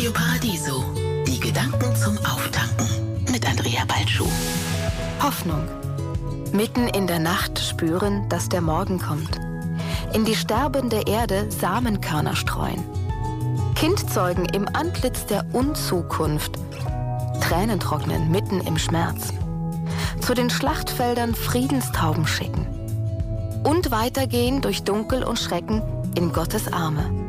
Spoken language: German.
Radio Paradiso. Die Gedanken zum Auftanken mit Andrea Balschuh. Hoffnung. Mitten in der Nacht spüren, dass der Morgen kommt. In die sterbende Erde Samenkörner streuen. Kind zeugen im Antlitz der Unzukunft. Tränen trocknen mitten im Schmerz. Zu den Schlachtfeldern Friedenstauben schicken. Und weitergehen durch Dunkel und Schrecken in Gottes Arme.